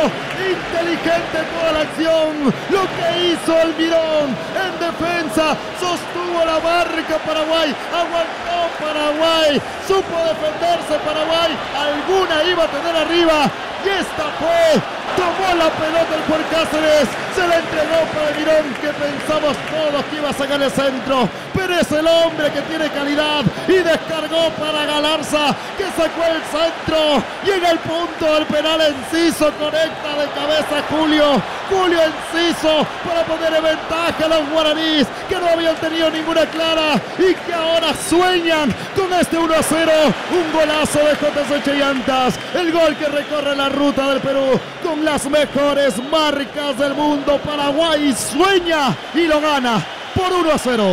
inteligente toda la acción. Lo que hizo Almirón en defensa, sostuvo la marca Paraguay, aguantó Paraguay, supo defenderse Paraguay, alguna iba a tener arriba. Y esta fue, tomó la pelota el Juan Cáceres, se la entregó para Almirón, que pensamos todos que iba a sacar el centro, pero es el hombre que tiene calidad y descargó para Galarza, que sacó el centro y en el punto del penal Enciso conecta de cabeza Julio Enciso para poner en ventaja a los guaraníes, que no habían tenido ninguna clara y que ahora sueñan con este 1-0, un golazo de JC Cheyantas, el gol que recorre la ruta del Perú con las mejores marcas del mundo. Paraguay sueña y lo gana por 1-0.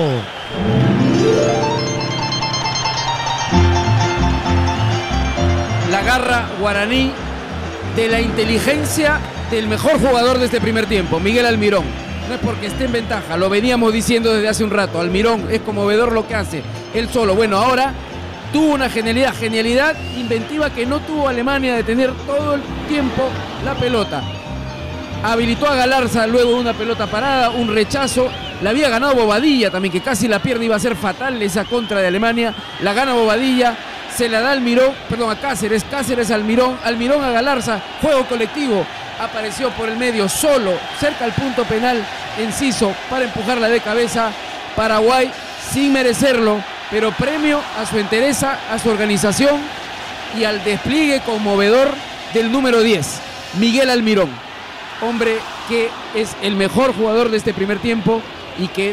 La garra guaraní de la inteligencia del mejor jugador de este primer tiempo, Miguel Almirón. No es porque esté en ventaja, lo veníamos diciendo desde hace un rato. Almirón es conmovedor lo que hace, él solo. Bueno, ahora tuvo una genialidad inventiva que no tuvo Alemania, de tener todo el tiempo la pelota. Habilitó a Galarza luego de una pelota parada, un rechazo. La había ganado Bobadilla también, que casi la pierde, iba a ser fatal esa contra de Alemania. La gana Bobadilla, se la da Almirón, perdón, a Cáceres a Almirón a Galarza, juego colectivo. Apareció por el medio solo, cerca al punto penal, Enciso para empujarla de cabeza. Paraguay sin merecerlo, pero premio a su entereza, a su organización y al despliegue conmovedor del número 10, Miguel Almirón. Hombre que es el mejor jugador de este primer tiempo y que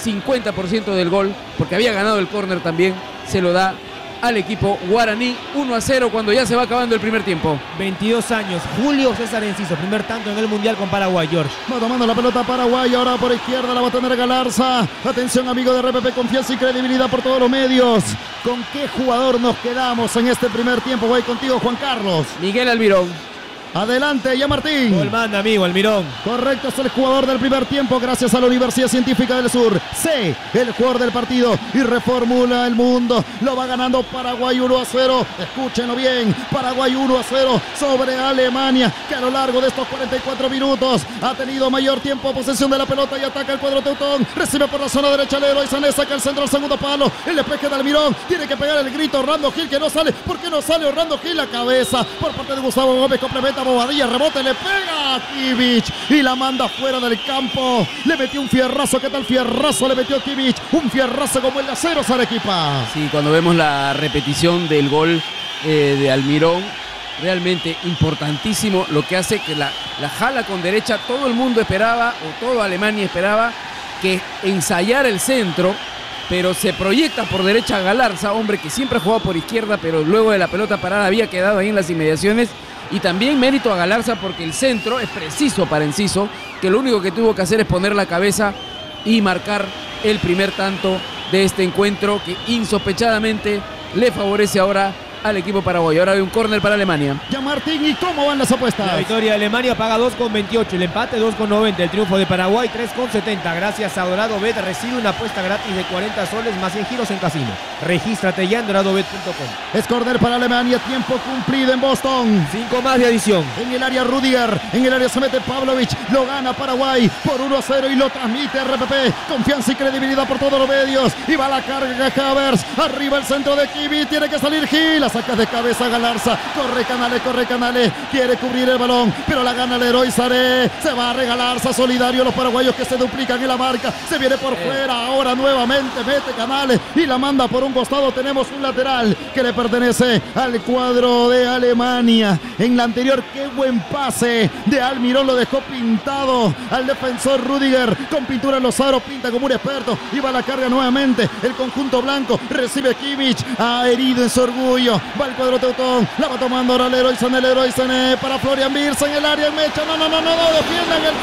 50% del gol, porque había ganado el córner también, se lo da al equipo guaraní. 1-0 cuando ya se va acabando el primer tiempo. 22 años, Julio César Enciso, primer tanto en el Mundial con Paraguay, George. Va tomando la pelota Paraguay, ahora por izquierda la va a tener Galarza. Atención, amigo de RPP, confianza y credibilidad por todos los medios. ¿Con qué jugador nos quedamos en este primer tiempo? Voy contigo, Juan Carlos. Miguel Almirón. Adelante, ya Martín. Gol manda, amigo, Almirón. Correcto, es el jugador del primer tiempo gracias a la Universidad Científica del Sur. C, el jugador del partido y reformula el mundo. Lo va ganando Paraguay 1-0. Escúchenlo bien. Paraguay 1-0 sobre Alemania, que a lo largo de estos 44 minutos ha tenido mayor tiempo a posesión de la pelota y ataca el cuadro teutón. Recibe por la zona derecha Leroy Sané, saca el centro al segundo palo. El despeje de Almirón. Tiene que pegar el grito Orlando Gil, que no sale. ¿Por qué no sale Orlando Gil? La cabeza por parte de Gustavo Gómez, complementa Bobadilla, rebote, le pega a Kivic y la manda fuera del campo. Le metió un fierrazo. ¿Qué tal fierrazo le metió Kivic? Un fierrazo como el de Aceros Arequipa. Sí, cuando vemos la repetición del gol de Almirón, realmente importantísimo lo que hace, que la jala con derecha. Todo el mundo esperaba, o toda Alemania esperaba, que ensayara el centro, pero se proyecta por derecha Galarza, hombre que siempre ha jugado por izquierda, pero luego de la pelota parada había quedado ahí en las inmediaciones. Y también mérito a Galarza porque el centro es preciso para Enciso, que lo único que tuvo que hacer es poner la cabeza y marcar el primer tanto de este encuentro, que insospechadamente le favorece ahora al equipo paraguayo. Ahora hay un córner para Alemania. Ya Martín, ¿y cómo van las apuestas? La victoria de Alemania paga 2,28, el empate 2,90, el triunfo de Paraguay 3,70. Gracias a Dorado Bet recibe una apuesta gratis de 40 soles más 100 giros en casino. Regístrate ya en doradobet.com. Es córner para Alemania, tiempo cumplido en Boston. 5 más de adición. En el área Rudiger, en el área se mete Pavlovic, lo gana Paraguay por 1-0 y lo transmite RPP. Confianza y credibilidad por todos los medios. Y va la carga Havers, arriba el centro de Kivic, tiene que salir Gil, la saca de cabeza Galarza, corre Canales, quiere cubrir el balón, pero la gana Leroy Sané, se va a regalarse solidario los paraguayos que se duplican en la marca, se viene por fuera, ahora nuevamente mete Canales y la manda por un costado. Tenemos un lateral que le pertenece al cuadro de Alemania. En la anterior, qué buen pase de Almirón, lo dejó pintado al defensor Rudiger, con pintura en los aros, pinta como un experto, y va a la carga nuevamente el conjunto blanco, recibe Kivic, ha herido en su orgullo, va el cuadro teutón, la va tomando ahora Leroy Sané para Florian Wirtz en el área, en mecha, no, defienden el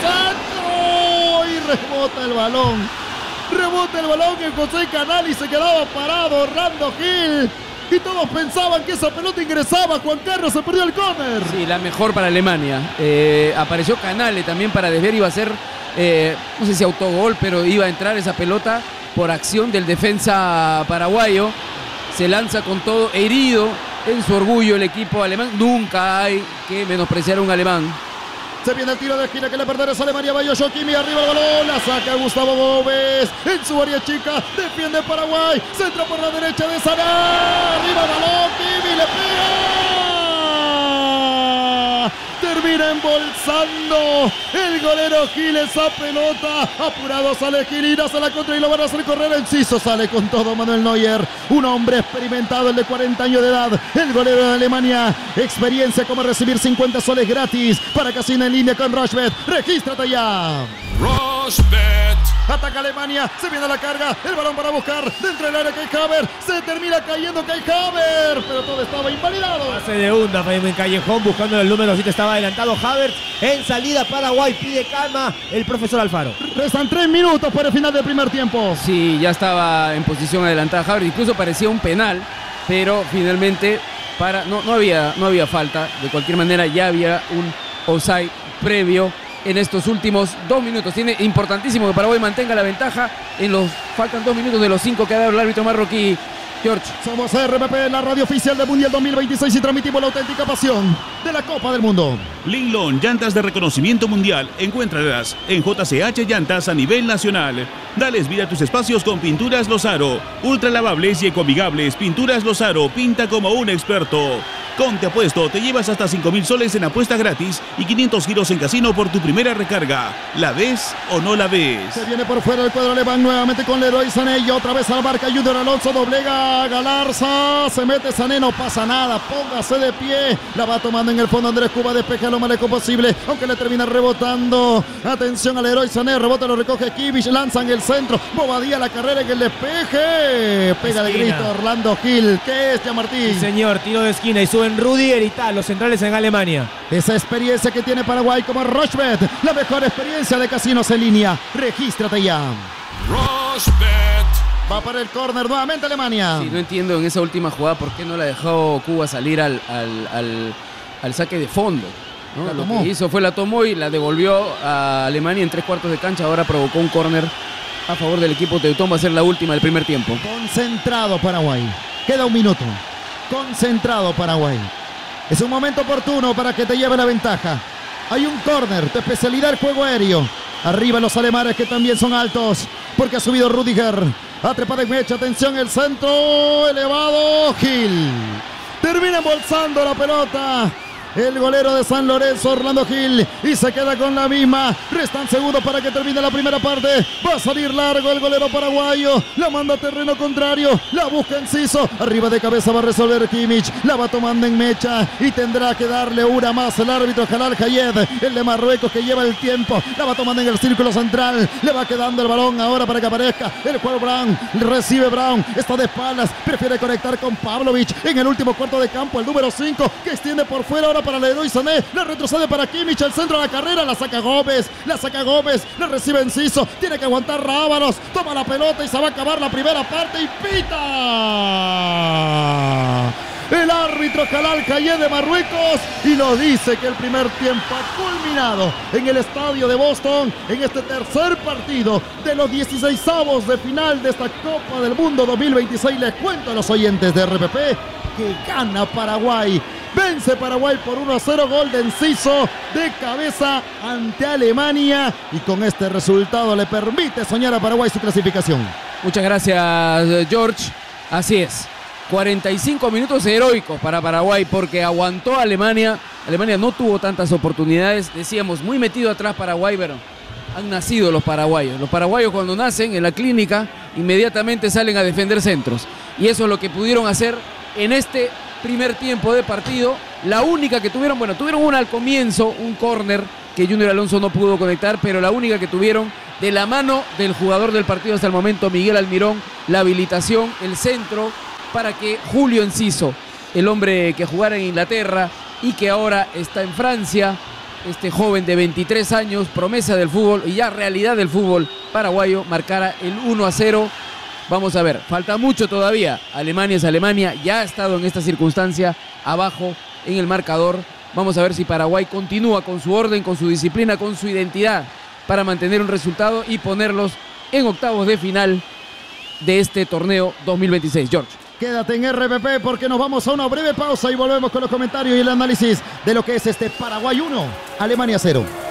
centro y rebota el balón en José Canal y se quedaba parado Orlando Gil. Y todos pensaban que esa pelota ingresaba. Juan Carlos, se perdió el córner. Sí, la mejor para Alemania. Apareció Canale también para desviar. Iba a ser, no sé si autogol, pero iba a entrar esa pelota por acción del defensa paraguayo. Se lanza con todo, herido en su orgullo el equipo alemán. Nunca hay que menospreciar a un alemán. Se viene el tiro de esquina que le pertenece a Alemania. Va Joshua Kimmich, arriba el balón. La saca Gustavo Gómez. En su área chica. Defiende Paraguay. Centra por la derecha de Sané. Arriba el balón. Kimmich le pega. Termina embolsando el golero Gil esa pelota. Apurado sale Gil, irá a la contra y lo van a hacer correr. Enciso sale con todo Manuel Neuer. Un hombre experimentado, el de 40 años de edad. El golero de Alemania. Experiencia como recibir 50 soles gratis para Casino en línea con Rochbet. Regístrate ya. Rochbet. Ataca Alemania, se viene la carga, el balón para buscar dentro del área Kai Havertz, se termina cayendo Kai Havertz, pero todo estaba invalidado. Pase de Hunda, en callejón, buscando el número 7, estaba adelantado Havertz. En salida Paraguay, pide calma el profesor Alfaro. Restan 3 minutos para el final del primer tiempo. Sí, ya estaba en posición adelantada Havertz, incluso parecía un penal, pero finalmente no había falta. De cualquier manera ya había un offside previo en estos últimos 2 minutos. Tiene importantísimo que Paraguay mantenga la ventaja. Faltan 2 minutos de los 5 que ha dado el árbitro marroquí. George. Somos RPP, la radio oficial del Mundial 2026 y transmitimos la auténtica pasión de la Copa del Mundo. Linglong, llantas de reconocimiento mundial. Encuéntralas en JCH Llantas a nivel nacional. Dales vida a tus espacios con Pinturas Lozaro. Ultra lavables y ecoamigables. Pinturas Lozaro, pinta como un experto. Con Te Apuesto te llevas hasta 5.000 soles en apuesta gratis y 500 giros en casino por tu primera recarga. ¿La ves o no la ves? Se viene por fuera el cuadro alemán nuevamente con Leroy Sané y otra vez a la marca Junior Alonso, doblega a Galarza, se mete Sané, no pasa nada, póngase de pie, la va tomando en el fondo Andrés Cuba, despeja lo más lejos posible, aunque le termina rebotando. Atención al Leroy Sané, rebota, lo recoge Kimmich, lanzan el centro, Bobadilla la carrera en el despeje, pega de grito Orlando Gil. ¿Qué es, Martín? Sí, señor, tiro de esquina y suben Rudiger y tal, los centrales en Alemania. Esa experiencia que tiene Paraguay como Rochbet, la mejor experiencia de casinos en línea. Regístrate ya. Rochbet. Va para el córner nuevamente Alemania. Sí, no entiendo en esa última jugada por qué no la dejó Cuba salir al saque de fondo, ¿no? Lo que hizo fue la tomó y la devolvió a Alemania en 3/4 de cancha. Ahora provocó un córner a favor del equipo teutón. Va a ser la última del primer tiempo. Concentrado Paraguay. Queda 1 minuto. Concentrado Paraguay. Es un momento oportuno para que te lleve la ventaja. Hay un córner, tu especialidad el juego aéreo. Arriba los alemanes que también son altos, porque ha subido Rudiger. Ha trepado en mecha, atención, el centro elevado. Gil termina embolsando la pelota el golero de San Lorenzo, Orlando Gil, y se queda con la misma. Restan segundos para que termine la primera parte. Va a salir largo el golero paraguayo, la manda a terreno contrario, la busca Enciso, arriba de cabeza va a resolver Kimmich, la va tomando en mecha y tendrá que darle una más el árbitro Jalal Hayed, el de Marruecos, que lleva el tiempo, la va tomando en el círculo central, le va quedando el balón ahora para que aparezca el juego. Brown, recibe Brown, está de espaldas, prefiere conectar con Pavlovic en el último cuarto de campo, el número 5 que extiende por fuera ahora para Leroy Sané, la retrocede para Kimmich, el centro de la carrera, la saca Gómez, la recibe Enciso, tiene que aguantar Rábalos, toma la pelota y se va a acabar la primera parte y pita el árbitro Jalal Hayed de Marruecos y nos dice que el primer tiempo ha culminado en el estadio de Boston en este tercer partido de los 16avos de final de esta Copa del Mundo 2026. Les cuento a los oyentes de RPP que gana Paraguay. Vence Paraguay por 1-0, gol de Enciso de cabeza ante Alemania y con este resultado le permite soñar a Paraguay su clasificación. Muchas gracias, George. Así es, 45 minutos heroicos para Paraguay porque aguantó a Alemania. Alemania no tuvo tantas oportunidades, decíamos, muy metido atrás Paraguay, pero han nacido los paraguayos. Los paraguayos cuando nacen en la clínica inmediatamente salen a defender centros y eso es lo que pudieron hacer en este primer tiempo de partido. La única que tuvieron, bueno, tuvieron una al comienzo, un córner que Junior Alonso no pudo conectar, pero la única que tuvieron de la mano del jugador del partido hasta el momento, Miguel Almirón, la habilitación, el centro para que Julio Enciso, el hombre que jugara en Inglaterra y que ahora está en Francia, este joven de 23 años, promesa del fútbol y ya realidad del fútbol paraguayo, marcara el 1-0. Vamos a ver, falta mucho todavía. Alemania es Alemania, ya ha estado en esta circunstancia abajo en el marcador. Vamos a ver si Paraguay continúa con su orden, con su disciplina, con su identidad para mantener un resultado y ponerlos en octavos de final de este torneo 2026. George. Quédate en RPP porque nos vamos a una breve pausa y volvemos con los comentarios y el análisis de lo que es este Paraguay 1, Alemania 0.